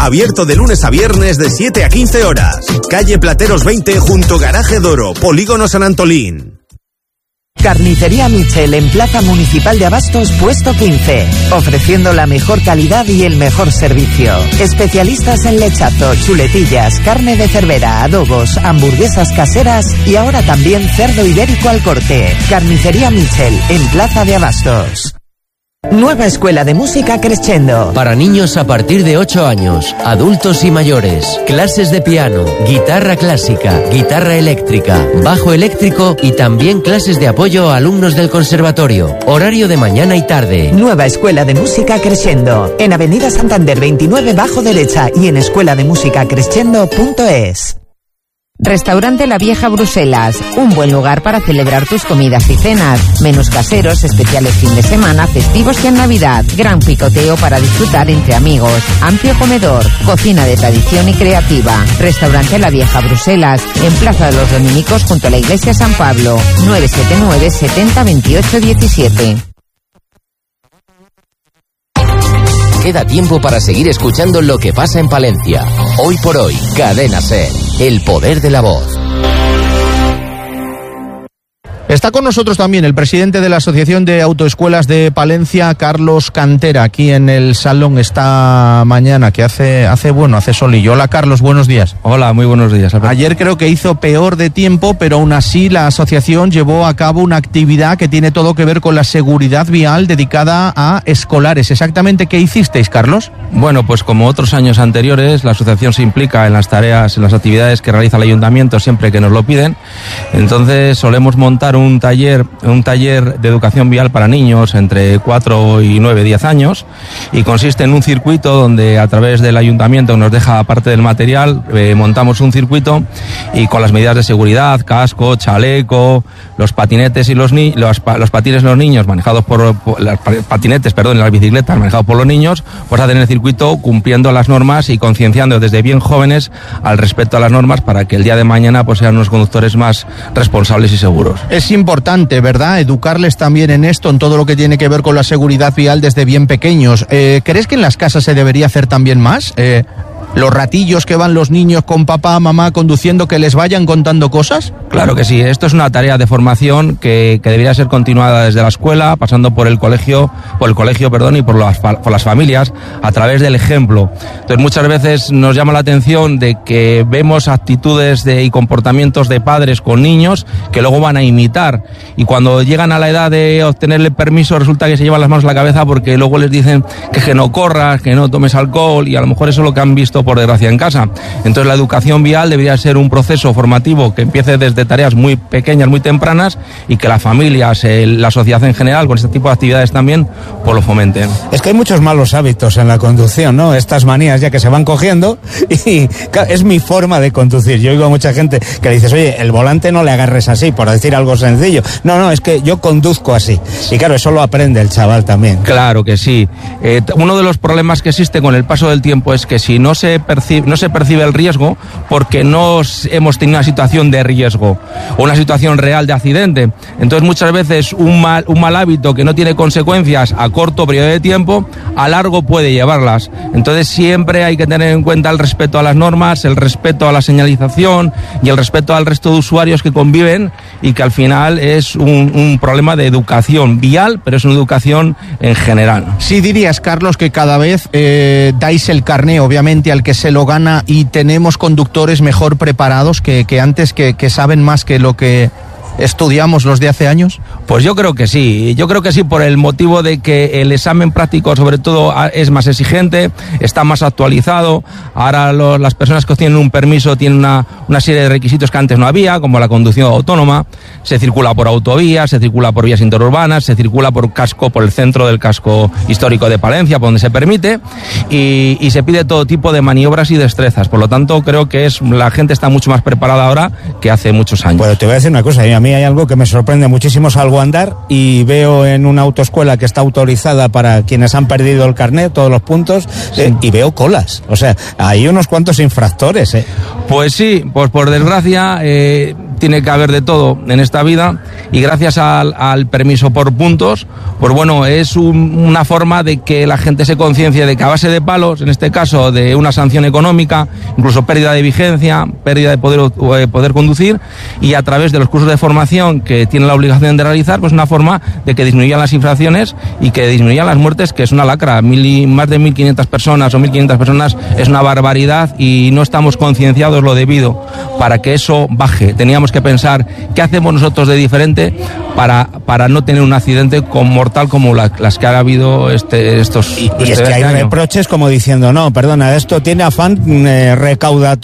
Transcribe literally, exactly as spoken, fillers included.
Abierto de lunes a viernes de siete a quince horas. Calle Plateros veinte junto Garaje Doro, Polígono San Antolín. Carnicería Michel en Plaza Municipal de Abastos, puesto quince, ofreciendo la mejor calidad y el mejor servicio. Especialistas en lechazo, chuletillas, carne de cervera, adobos, hamburguesas caseras y ahora también cerdo ibérico al corte. Carnicería Michel en Plaza de Abastos. Nueva escuela de música Crescendo. Para niños a partir de ocho años, adultos y mayores. Clases de piano, guitarra clásica, guitarra eléctrica, bajo eléctrico y también clases de apoyo a alumnos del conservatorio. Horario de mañana y tarde. Nueva escuela de música Crescendo. En Avenida Santander veintinueve bajo derecha y en escuela de música crescendo punto es. Restaurante La Vieja Bruselas, un buen lugar para celebrar tus comidas y cenas. Menús caseros, especiales fin de semana, festivos y en Navidad. Gran picoteo para disfrutar entre amigos. Amplio comedor, cocina de tradición y creativa. Restaurante La Vieja Bruselas, en Plaza de los Dominicos junto a la Iglesia San Pablo. nueve siete nueve, setenta, veintiocho, diecisiete. Queda tiempo para seguir escuchando lo que pasa en Palencia. Hoy por hoy, Cadena SER, el poder de la voz. Está con nosotros también el presidente de la Asociación de Autoescuelas de Palencia, Carlos Cantera, aquí en el salón esta mañana, que hace, hace bueno, hace solillo. Hola Carlos, buenos días. Hola, muy buenos días, Alberto. Ayer creo que hizo peor de tiempo, pero aún así la asociación llevó a cabo una actividad que tiene todo que ver con la seguridad vial dedicada a escolares. ¿Exactamente qué hicisteis, Carlos? Bueno, pues como otros años anteriores, la asociación se implica en las tareas, en las actividades que realiza el ayuntamiento siempre que nos lo piden. Entonces solemos montar un un taller, un taller de educación vial para niños entre cuatro y nueve, diez años, y consiste en un circuito donde a través del ayuntamiento nos deja parte del material, eh, montamos un circuito y con las medidas de seguridad, casco, chaleco, los patinetes y los ni los, los patines de los niños manejados por, por las patinetes, perdón, las bicicletas manejados por los niños, pues hacen el circuito cumpliendo las normas y concienciando desde bien jóvenes al respeto a las normas para que el día de mañana pues sean unos conductores más responsables y seguros. Es importante, ¿verdad?, educarles también en esto, en todo lo que tiene que ver con la seguridad vial desde bien pequeños. Eh, ¿Crees que en las casas se debería hacer también más? Eh, los ratillos que van los niños con papá, mamá conduciendo, que les vayan contando cosas. Claro que sí, esto es una tarea de formación que, que debería ser continuada desde la escuela, pasando por el colegio, por el colegio, perdón, y por las, por las familias, a través del ejemplo. Entonces muchas veces nos llama la atención de que vemos actitudes de, y comportamientos de padres con niños que luego van a imitar, y cuando llegan a la edad de obtener el permiso resulta que se llevan las manos a la cabeza porque luego les dicen que, que no corras, que no tomes alcohol, y a lo mejor eso es lo que han visto por desgracia en casa. Entonces la educación vial debería ser un proceso formativo que empiece desde tareas muy pequeñas, muy tempranas, y que las familias, la sociedad en general, con este tipo de actividades también, pues lo fomenten. Es que hay muchos malos hábitos en la conducción, ¿no? Estas manías ya que se van cogiendo, y claro, es mi forma de conducir. Yo oigo a mucha gente que le dices, oye, el volante no le agarres así, por decir algo sencillo. No, no, es que yo conduzco así. Y claro, eso lo aprende el chaval también. Claro que sí. Eh, uno de los problemas que existe con el paso del tiempo es que si no se percibe, no se percibe el riesgo, porque no hemos tenido una situación de riesgo o una situación real de accidente. Entonces muchas veces un mal, un mal hábito que no tiene consecuencias a corto periodo de tiempo, a largo puede llevarlas. Entonces siempre hay que tener en cuenta el respeto a las normas, el respeto a la señalización y el respeto al resto de usuarios que conviven, y que al final es un, un problema de educación vial, pero es una educación en general. Sí, dirías, Carlos, que cada vez eh, dais el carné, obviamente, al que se lo gana, y tenemos conductores mejor preparados que, que antes, que, que saben más que lo que estudiamos los de hace años? Pues yo creo que sí, yo creo que sí, por el motivo de que el examen práctico sobre todo es más exigente, está más actualizado. Ahora lo, las personas que obtienen un permiso tienen una, una serie de requisitos que antes no había, como la conducción autónoma, se circula por autovías, se circula por vías interurbanas, se circula por casco, por el centro del casco histórico de Palencia, por donde se permite, y, y se pide todo tipo de maniobras y destrezas. Por lo tanto, creo que es la gente está mucho más preparada ahora que hace muchos años. Bueno, te voy a decir una cosa, a mí hay algo que me sorprende muchísimo, salgo a andar y veo en una autoescuela que está autorizada para quienes han perdido el carnet, todos los puntos, sí. eh, y veo colas, o sea, hay unos cuantos infractores, ¿eh? Pues sí, pues por desgracia, eh, tiene que haber de todo en esta vida, y gracias al, al permiso por puntos, pues bueno, es un, una forma de que la gente se conciencie de que a base de palos, en este caso de una sanción económica, incluso pérdida de vigencia, pérdida de poder, eh, poder conducir, y a través de los cursos de formación que tienen la obligación de realizar, pues una forma de que disminuyan las infracciones y que disminuyan las muertes, que es una lacra. Mil y, más de mil quinientas personas o mil quinientas personas es una barbaridad y no estamos concienciados lo debido para que eso baje. Teníamos que pensar qué hacemos nosotros de diferente para, para no tener un accidente con mortal como la, las que ha habido este, estos y, y este, es que este hay año. reproches como diciendo, no, perdona, esto tiene afán eh, recaudatorio